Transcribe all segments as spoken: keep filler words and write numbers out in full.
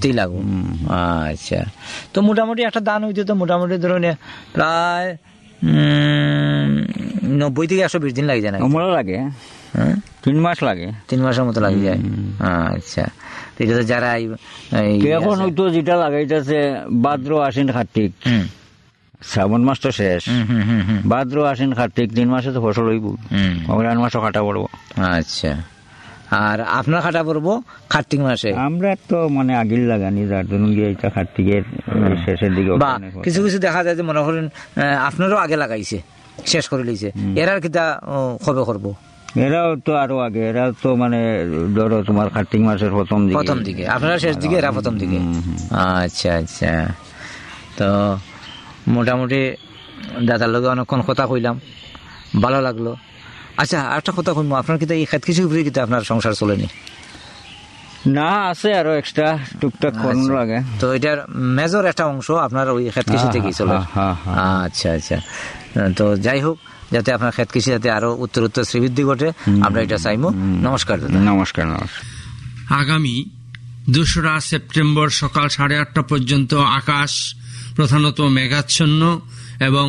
করতেই লাগবো। আচ্ছা, তো মোটামুটি একটা দান হইতে তো মোটামুটি ধরুন প্রায় নব্বই থেকে একশো বিশ দিন লাগে যায় না? লাগে, তিন মাস লাগে, তিন মাসের মতো লাগে যায়। আচ্ছা, এটা তো যারা এখন হয়তো যেটা লাগাইতেছে ভাদ্র আশ্বিন কার্তিক, শ্রাবণ মাস তো শেষ, ভাদ্র আশ্বিন কার্তিক তিন মাসে তো ফসল হইব, অগ্রহায়ণ মাসও কাটা পড়বো। আচ্ছা, আর আপনার কাটা পড়বো কার্তিক মাসে? আমরা তো মানে আগিল লাগানি, যার জন্য এটা কার্তিকের শেষের দিকে। বা কিছু কিছু দেখা যায় যে মনে করেন আপনারও আগে লাগাইছে, শেষ করে লইছে, এরার কিটা কবে করবো? এরাও তো আরো আগে, এরা তো মানে ধরো তোমার কার্তিক মাসের প্রথম দিকে, প্রথম দিকে, আপনারা শেষ দিকে, এরা প্রথম দিকে। আচ্ছা আচ্ছা, তো মোটামুটি দাদার লগে অনেকক্ষণ কথা কইলাম, ভালো লাগলো। আচ্ছা, আরেকটা কথা কইব, আপনার কিন্তু এই খেত কিছু উপরে কিন্তু আপনার সংসার চলেনি না? আছে আরো এক্সট্রা টুকটাক করানো লাগে। তো এটার মেজর একটা অংশ আপনার ওই খেত কৃষি থেকেই চলে? আচ্ছা আচ্ছা, তো যাই হোক, যাতে আপনার খেত কৃষি যাতে আরো উত্তর উত্তর শ্রীবৃদ্ধি ঘটে আমরা এটা চাইবো। নমস্কার দাদা। নমস্কার নমস্কার। আগামী দোসরা সেপ্টেম্বর সকাল সাড়ে আটটা পর্যন্ত আকাশ প্রধানত মেঘাচ্ছন্ন এবং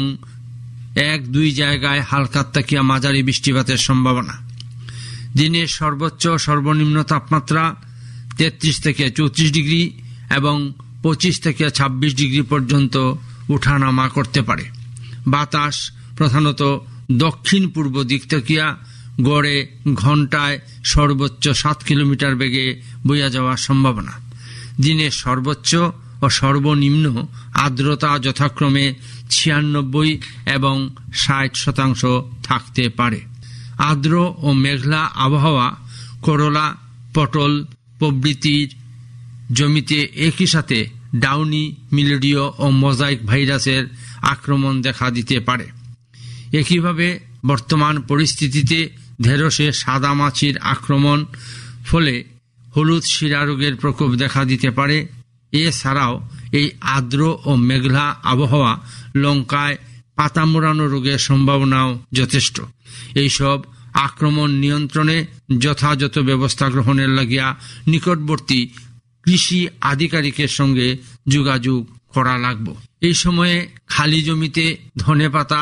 এক দুই জায়গায় হালকা তাকিয়া মাঝারি বৃষ্টিপাতের সম্ভাবনা। দিনের সর্বোচ্চ সর্বনিম্ন তাপমাত্রা তেত্রিশ থেকে চৌত্রিশ ডিগ্রি এবং পঁচিশ থেকে ছাব্বিশ ডিগ্রি পর্যন্ত উঠানামা করতে পারে। বাতাস প্রধানত দক্ষিণ পূর্ব দিক থেকে গড়ে ঘন্টায় সর্বোচ্চ সাত কিলোমিটার বেগে বইয়া যাওয়ার সম্ভাবনা। দিনের সর্বোচ্চ ও সর্বনিম্ন আর্দ্রতা যথাক্রমে ছিয়ানব্বই এবং ষাট শতাংশ থাকতে পারে। আর্দ্র ও মেঘলা আবহাওয়া করলা, পটল প্রভৃতির জমিতে একই সাথে ডাউনি, মিলেরিয়া ও মোজাইক ভাইরাসের আক্রমণ দেখা দিতে পারে। একইভাবে বর্তমান পরিস্থিতিতে ঢেঁড়সে সাদা মাছির আক্রমণ ফলে হলুদ শিরা রোগের প্রকোপ দেখা দিতে পারে। এছাড়াও এই আর্দ্র ও মেঘলা আবহাওয়া লঙ্কায় পাতা মোড়ানো রোগের সম্ভাবনাও যথেষ্ট। এইসব আক্রমণ নিয়ন্ত্রণে যথাযথ ব্যবস্থা গ্রহণের লাগিয়া নিকটবর্তী কৃষি আধিকারিকের সঙ্গে যোগাযোগ করা লাগবে। এই সময়ে খালি জমিতে ধনেপাতা,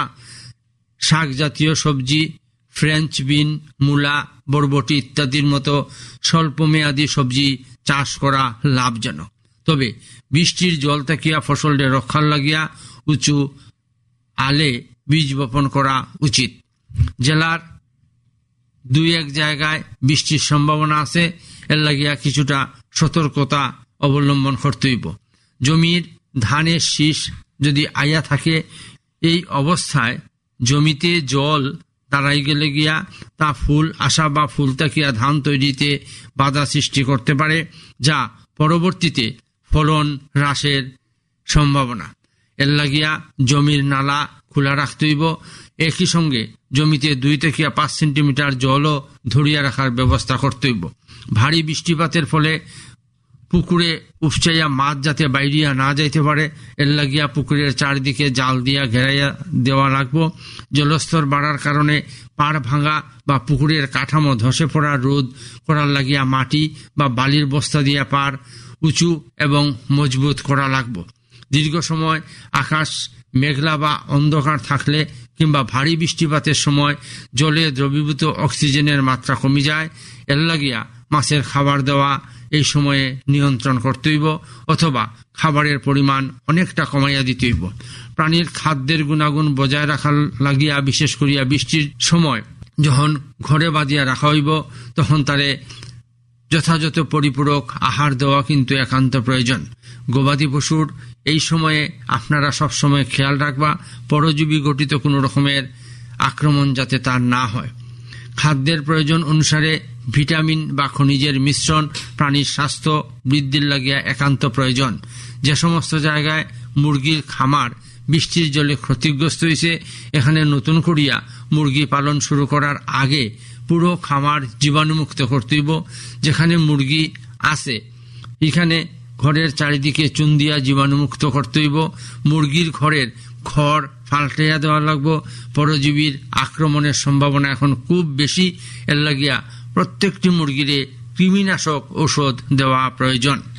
শাক জাতীয় সবজি, ফ্রেঞ্চ বিন, মূলা, বরবটি ইত্যাদির মতো স্বল্পমেয়াদী সবজি চাষ করা লাভজনক। তবে বৃষ্টির জল থাকিয়া ফসলকে রক্ষার লাগিয়া উঁচু আলে বীজ বপন করা উচিত। জেলার দুই এক জায়গায় বৃষ্টির সম্ভাবনা আছে, এর লাগিয়া কিছুটা সতর্কতা অবলম্বন করতে হইব। জমির ধানের শীষ যদি আইয়া থাকে, এই অবস্থায় জমিতে জল দাঁড়াই গেলে গিয়া তা ফুল আসা বা ফুল তাকিয়া ধান তৈরিতে বাধা সৃষ্টি করতে পারে, যা পরবর্তীতে ফলন হ্রাসের সম্ভাবনা। এর লাগিয়া জমির নালা খোলা রাখতে হইব। একই সঙ্গে জমিতে দুই থেকে পাঁচ সেন্টিমিটার জলও ধরিয়া রাখার ব্যবস্থা করতে হইব। ভারী বৃষ্টিপাতের ফলে পুকুরে উপচাইয়া মাছ যাতে বাইরিয়া না যাইতে পারে, এর লাগিয়া পুকুরের চারিদিকে জাল দিয়া ঘেরাইয়া দেওয়া লাগবো। জলস্তর বাড়ার কারণে পাড় ভাঙা বা পুকুরের কাঠামো ধসে পড়া রোধ করার লাগিয়া মাটি বা বালির বস্তা দিয়া পাড় উঁচু এবং মজবুত করা লাগবো। দীর্ঘ সময় আকাশ মেঘলা বা অন্ধকার থাকলে কিংবা ভারী বৃষ্টিপাতের সময় জলে দ্রবীভূত অক্সিজেনের মাত্রা কমে যায়। এর লাগিয়া মাছের খাবার দেওয়া এই সময়ে নিয়ন্ত্রণ করতে হইব, অথবা খাবারের পরিমাণ অনেকটা কমাইয়া দিতে হইব। প্রাণীর খাদ্যের গুণাগুণ বজায় রাখার লাগিয়া বিশেষ করিয়া বৃষ্টির সময় যখন ঘরে বাঁধিয়া রাখা হইব, তখন তারে যথাযথ পরিপূরক আহার দেওয়া কিন্তু একান্ত প্রয়োজন। গবাদি পশুর এই সময়ে আপনারা সবসময় খেয়াল রাখবা পরজীবী গঠিত কোনো রকমের আক্রমণ যাতে তার না হয়। খাদ্যের প্রয়োজন অনুসারে ভিটামিন বা খনিজের মিশ্রণ প্রাণীর স্বাস্থ্য বৃদ্ধির লাগিয়া একান্ত প্রয়োজন। যে সমস্ত জায়গায় মুরগির খামার বৃষ্টির জলে ক্ষতিগ্রস্ত হয়েছে, এখানে নতুন করিয়া মুরগি পালন শুরু করার আগে পুরো খামার জীবাণুমুক্ত করতে হইব। যেখানে মুরগি আছে এখানে ঘরের চারিদিকে চুন দিয়া জীবাণুমুক্ত করতে হইব। মুরগির ঘরের খড় পাল্টাইয়া দেওয়া লাগবো। পরজীবীর আক্রমণের সম্ভাবনা এখন খুব বেশি, এর লাগিয়া প্রত্যেকটি মুরগিরে কৃমিনাশক ঔষধ দেওয়া প্রয়োজন।